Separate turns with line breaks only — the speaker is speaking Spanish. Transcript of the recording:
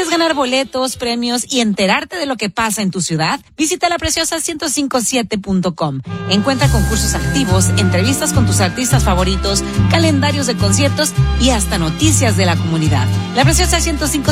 ¿Quieres ganar boletos, premios y enterarte de lo que pasa en tu ciudad? Visita lapreciosa1057.com. Encuentra concursos activos, entrevistas con tus artistas favoritos, calendarios de conciertos y hasta noticias de la comunidad. La Preciosa 105